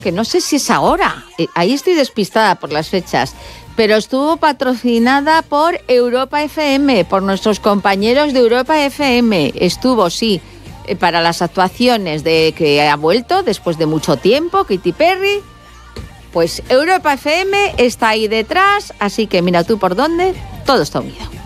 que no sé si es ahora, ahí estoy despistada por las fechas, pero estuvo patrocinada por Europa FM, por nuestros compañeros de Europa FM. Estuvo, sí, para las actuaciones de que ha vuelto después de mucho tiempo, Katy Perry. Pues Europa FM está ahí detrás, así que mira tú por dónde, todo está unido.